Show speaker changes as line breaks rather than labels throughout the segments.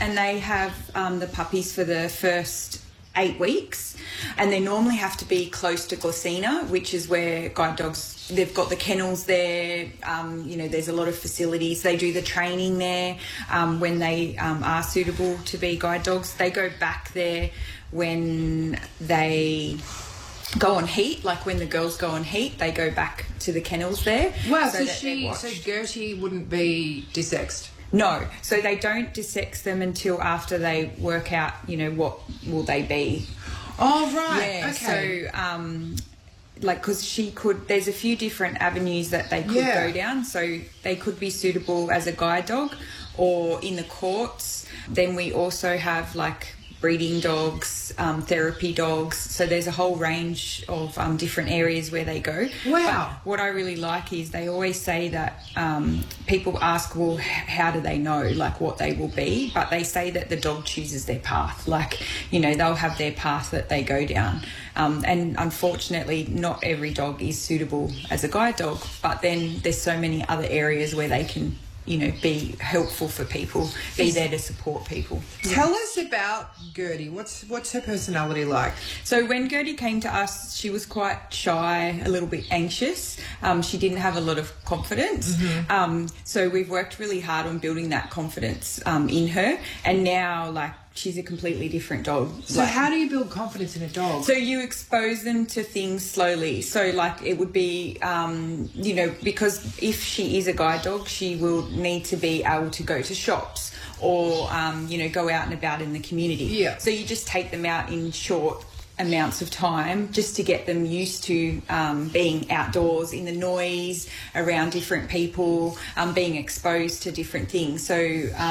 and they have the puppies for the first 8 weeks, and they normally have to be close to Glossina, which is where guide dogs, they've got the kennels there, there's a lot of facilities. They do the training there when they are suitable to be guide dogs. They go back there when they go on heat, like when the girls go on heat, they go back to the kennels there.
Wow, so Gertie wouldn't be desexed?
No, so they don't desex them until after they work out, what will they be.
Oh, right.
Yeah,
okay.
So, because there's a few different avenues that they could go down. So they could be suitable as a guide dog or in the courts. Then we also have breeding dogs, therapy dogs. So there's a whole range of different areas where they go.
Wow.
But what I really like is they always say that people ask, well, how do they know what they will be? But they say that the dog chooses their path. They'll have their path that they go down. And unfortunately, not every dog is suitable as a guide dog. But then there's so many other areas where they can be helpful for people, be there to support people.
Tell us about Gertie. What's her personality like?
So when Gertie came to us, she was quite shy, a little bit anxious. She didn't have a lot of confidence. Mm-hmm. So we've worked really hard on building that confidence in her. And now, she's a completely different dog.
So how do you build confidence in a dog?
So you expose them to things slowly. So it would be, because if she is a guide dog, she will need to be able to go to shops or, go out and about in the community.
Yeah.
So you just take them out in short amounts of time just to get them used to being outdoors in the noise, around different people, being exposed to different things. So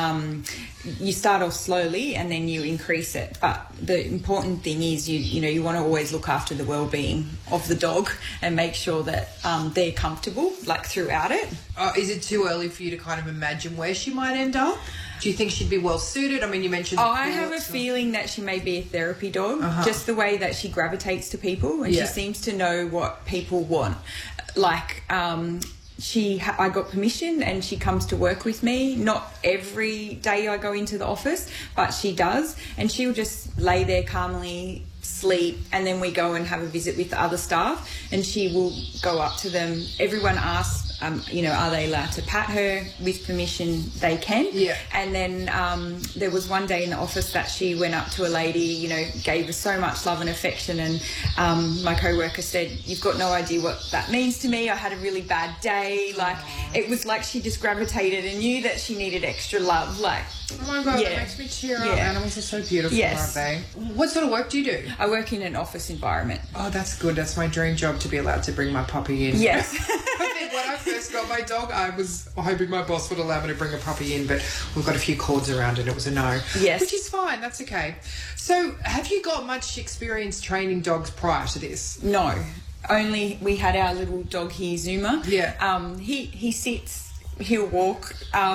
you start off slowly and then you increase it. But the important thing is you want to always look after the well-being of the dog and make sure that they're comfortable throughout it.
Is it too early for you to kind of imagine where she might end up? Do you think she'd be well suited? I mean, you mentioned...
I have a feeling that she may be a therapy dog, just the way that she gravitates to people, and she seems to know what people want. I got permission and she comes to work with me. Not every day I go into the office, but she does, and she'll just lay there calmly, sleep, and then we go and have a visit with the other staff, and she will go up to them. Everyone asks, are they allowed to pat her? With permission, they can.
Yeah.
And then there was one day in the office that she went up to a lady, gave her so much love and affection, and my co-worker said, "You've got no idea what that means to me. I had a really bad day." It was like she just gravitated and knew that she needed extra love.
Oh my God, that makes me cheer up. Animals are so beautiful, aren't they? What sort of work do you do?
I work in an office environment.
Oh, that's good. That's my dream job, to be allowed to bring my puppy in.
Yes.
I think when I first got my dog, I was hoping my boss would allow me to bring a puppy in, but we've got a few cords around it. It was a no.
Yes.
Which is fine. That's okay. So have you got much experience training dogs prior to this?
No. Only we had our little dog here, Zuma.
Yeah.
He sits, he'll walk,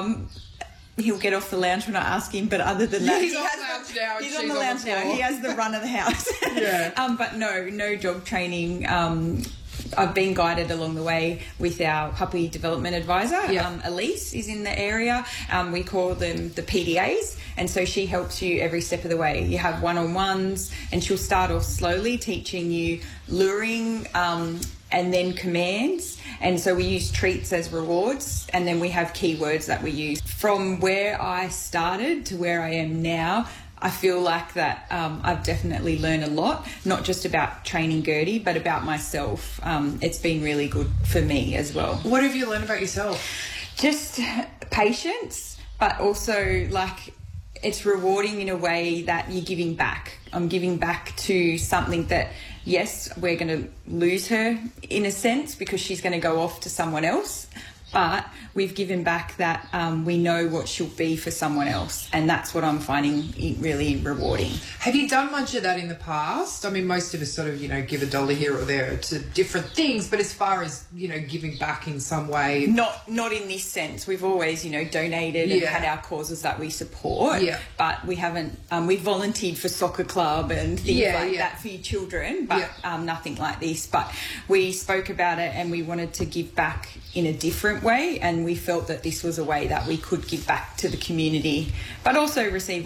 he'll get off the lounge when I ask him, but other than that...
He's on the lounge now.
He's on the lounge now. He has the run of the house.
Yeah.
But no dog training. I've been guided along the way with our puppy development advisor. Elise is in the area. We call them the PDAs, and so she helps you every step of the way. You have one-on-ones, and she'll start off slowly teaching you luring and then commands. And so we use treats as rewards, and then we have keywords that we use. From where I started to where I am now, I feel like that I've definitely learned a lot, not just about training Gertie, but about myself. It's been really good for me as well.
What have you learned about yourself?
Just patience, but also it's rewarding in a way that you're giving back. I'm giving back to something that, yes, we're going to lose her in a sense because she's going to go off to someone else. But we've given back that we know what she'll be for someone else, and that's what I'm finding really rewarding.
Have you done much of that in the past? I mean, most of us sort of, give a dollar here or there to different things, but as far as, giving back in some way...
Not in this sense. We've always, donated and had our causes that we support, but we haven't... we've volunteered for soccer club and things that for your children, but nothing like this. But we spoke about it and we wanted to give back in a different way, and we felt that this was a way that we could give back to the community, but also receive